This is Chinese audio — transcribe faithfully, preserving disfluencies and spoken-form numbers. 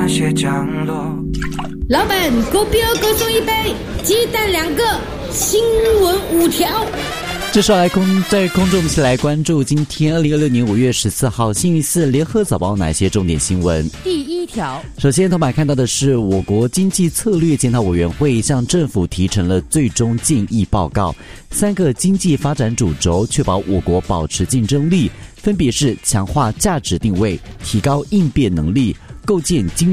那些降落。 老板，狗标各送一杯，鸡蛋两个，新闻五条。 这时候来空在空中，我们一起来关注今天二零二六年五月十四号星期四联合早报哪些重点新闻。 第一条， 首先头版看到的是我国经济策略检讨委员会向政府提成了最终建议报告，三个经济发展主轴确保我国保持竞争力，分别是强化价值定位、提高应变能力、构建经